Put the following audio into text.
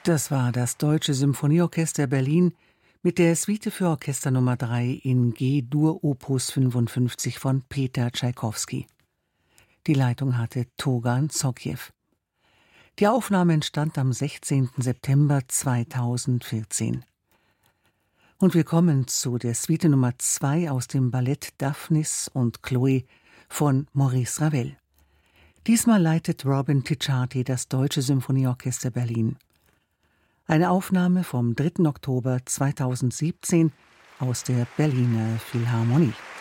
Das war das Deutsche Symphonieorchester Berlin mit der Suite für Orchester Nummer 3 in G-Dur Opus 55 von Peter Tschaikowski. Die Leitung hatte Togan Zokjew. Die Aufnahme entstand am 16. September 2014. Und wir kommen zu der Suite Nummer 2 aus dem Ballett Daphnis und Chloe von Maurice Ravel. Diesmal leitet Robin Ticciati das Deutsche Symphonieorchester Berlin. Eine Aufnahme vom 3. Oktober 2017 aus der Berliner Philharmonie.